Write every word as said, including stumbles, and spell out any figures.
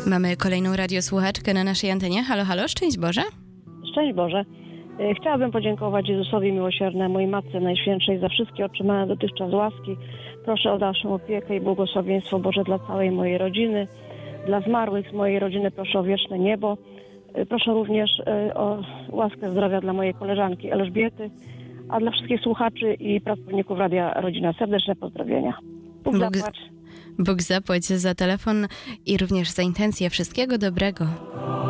Mamy kolejną radiosłuchaczkę na naszej antenie. Halo, halo, szczęść Boże. Szczęść Boże. Chciałabym podziękować Jezusowi Miłosiernemu i Matce Najświętszej za wszystkie otrzymane dotychczas łaski. Proszę o dalszą opiekę i błogosławieństwo Boże dla całej mojej rodziny. Dla zmarłych z mojej rodziny proszę o wieczne niebo. Proszę również o łaskę zdrowia dla mojej koleżanki Elżbiety, a dla wszystkich słuchaczy i pracowników Radia Rodzina serdeczne pozdrowienia. Bóg Bóg, zapłać. Bóg zapłać za telefon i również za intencje. Wszystkiego dobrego.